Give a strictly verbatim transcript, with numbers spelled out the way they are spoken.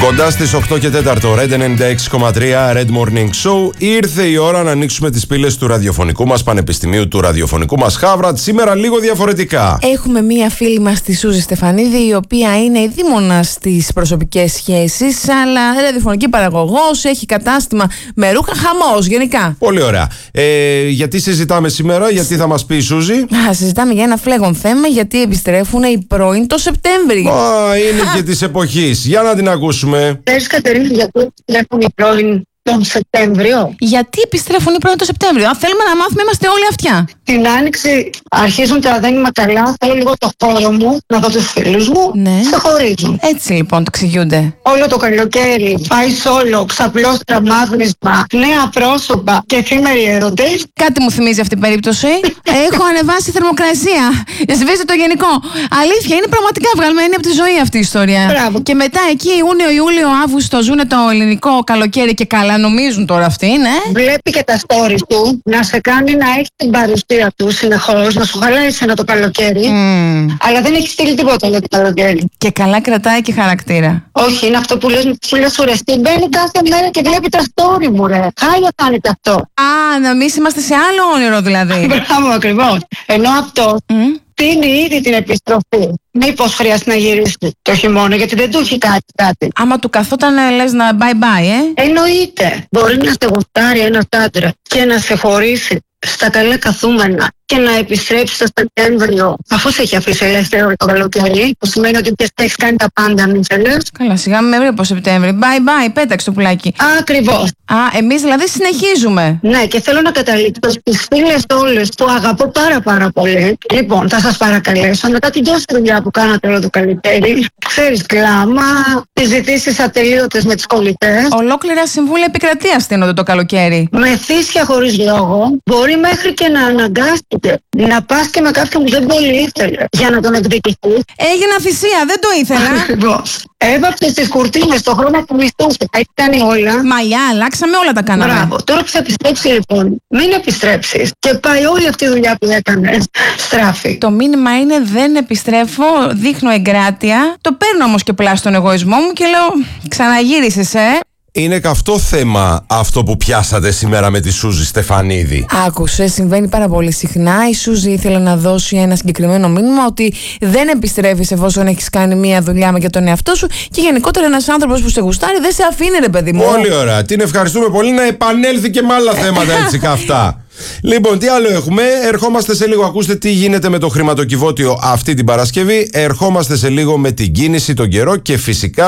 Κοντά στις οκτώ και τέσσερα, Red ενενήντα έξι κόμμα τρία, Red Morning Show. Ήρθε η ώρα να ανοίξουμε τις πύλες του ραδιοφωνικού μας πανεπιστημίου, του ραδιοφωνικού μας Χάβρατ. Σήμερα λίγο διαφορετικά. Έχουμε μία φίλη μας, τη Σούζη Στεφανίδη, η οποία είναι η δήμονα στις προσωπικές σχέσεις, αλλά ραδιοφωνική παραγωγός, έχει κατάστημα με ρούχα, χαμός γενικά. Πολύ ωραία. Ε, γιατί συζητάμε σήμερα, γιατί θα μας πει η Σούζη? Α, συζητάμε για ένα φλέγον θέμα, γιατί επιστρέφουν οι πρώην το Σεπτέμβρη. Α, είναι και της εποχής. Για να την ακούσουμε. Ξέρεις, Κατερίνα, γιατί επιστρέφουν οι πρώην τον Σεπτέμβριο? Γιατί επιστρέφουν οι πρώην το Σεπτέμβριο? Αν θέλουμε να μάθουμε, είμαστε όλοι αυτιά. Την Άνοιξη αρχίζουν τα δεν είμαι καλά. Θέλω λίγο το χώρο μου, να δω τους φίλους μου. Ναι. Σε χωρίζουν. Έτσι λοιπόν το εξηγούνται. Όλο το καλοκαίρι πάει σόλο, ξαπλώστρα, μαύρισμα, νέα πρόσωπα και εφήμεροι έρωτες. Κάτι μου θυμίζει αυτή η περίπτωση. Έχω ανεβάσει θερμοκρασία. Σβήστε το γενικό. Αλήθεια, είναι πραγματικά βγαλμένη από τη ζωή αυτή η ιστορία. Μπράβο. Και μετά εκεί Ιούνιο, Ιούλιο, Αύγουστο ζουν το ελληνικό καλοκαίρι και καλά νομίζουν τώρα αυτοί, ναι. Βλέπει και τα stories του να σε κάνει να έχει την παρουσία του συνεχώς, να σου χαλάει ένα το καλοκαίρι. Mm. Αλλά δεν έχει στείλει τίποτα για το καλοκαίρι. Και καλά κρατάει και χαρακτήρα. Όχι, είναι αυτό που λες, που λες σου ρε, στην μπαίνει κάθε μέρα και βλέπει τα story μου ρε. Χάλια κάνετε αυτό. Α, να εμείς είμαστε σε άλλο όνειρο δηλαδή. Μπράβο, ακριβώς. Ενώ αυτό Mm. τίνει ήδη την επιστροφή. Μήπως χρειάζεται να γυρίσει το χειμώνα, γιατί δεν του έχει κάτι. κάτι. Άμα του καθόταν λες να bye bye, ε. Εννοείται. Μπορεί να σε γουστάρει ένας άντρα και να σε χωρίσει στα καλά καθούμενα και να επιστρέψει στο Σεπτέμβριο, αφού σε έχει αφήσει ελεύθερο το καλοκαίρι, που σημαίνει ότι πια έχει κάνει τα πάντα, μην θέλεις. Καλά, σιγά με βρει από Σεπτέμβρη. Bye bye, πέταξε το πουλάκι. Ακριβώς. Α, εμείς δηλαδή συνεχίζουμε. Ναι, και θέλω να καταλήξω στις φίλες όλες που αγαπώ πάρα πάρα πολύ. Λοιπόν, θα σας παρακαλέσω μετά την τόση δουλειά που κάνατε όλο το καλοκαίρι, ξέρεις, κλάμα, συζητήσεις ατελείωτες με τις κολλητές. Ολόκληρα συμβούλια επικρατεία στείνονται το καλοκαίρι. Μεθύσια χωρίς λόγο, μπορεί μέχρι και να αναγκάστηκε να πας και με κάποιον που δεν πολύ ήθελε για να τον εκδικηθείς. Έγινα θυσία, δεν το ήθελα. Ακριβώς. Έβαψες τις κουρτίνες το χρόνο που μισθούσε. Τα έχει κάνει όλα. Μαλλιά, αλλάξαμε, όλα τα κάναμε. Μπράβο. Τώρα που θα επιστρέψει λοιπόν, μην επιστρέψεις. Και πάει όλη αυτή η δουλειά που έκανες στράφη. Το μήνυμα είναι δεν επιστρέφω, δείχνω εγκράτεια. Το παίρνω όμως και πλάσω τον εγωισμό μου και λέω ξαναγύρισες, ε. Είναι καυτό θέμα αυτό που πιάσατε σήμερα με τη Σούζη Στεφανίδη. Άκουσε, συμβαίνει πάρα πολύ συχνά. Η Σούζη ήθελε να δώσει ένα συγκεκριμένο μήνυμα ότι δεν επιστρέφεις εφόσον έχεις κάνει μία δουλειά για τον εαυτό σου και γενικότερα ένας άνθρωπος που σε γουστάρει δεν σε αφήνει, ρε παιδί μου. Πολύ ωραία. Την ευχαριστούμε πολύ, να επανέλθει και με άλλα θέματα έτσι καυτά. Λοιπόν, τι άλλο έχουμε? Ερχόμαστε σε λίγο. Ακούστε τι γίνεται με το χρηματοκιβώτιο αυτή την Παρασκευή. Ερχόμαστε σε λίγο με την κίνηση, τον καιρό και φυσικά